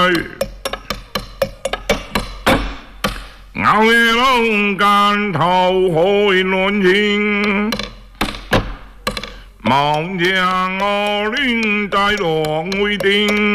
熬夜龙干头会乱情，望将我恋在浪会定。